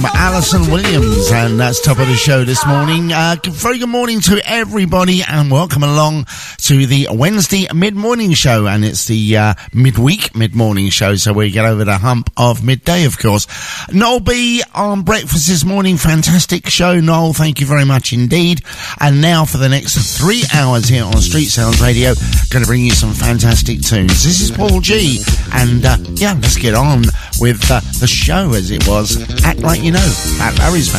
Alison Williams, and that's top of the show this morning. Very good morning to everybody, and welcome along to the Wednesday mid-morning show, and it's the midweek mid-morning show, so we get over the hump of midday, of course. Noel B on breakfast this morning. Fantastic show, Noel. Thank you very much indeed. And now for the next 3 hours here on Street Sounds Radio, going to bring you some fantastic tunes. This is Paul G, and let's get on with the show as it was. Act Like You Know, at Larry's Band.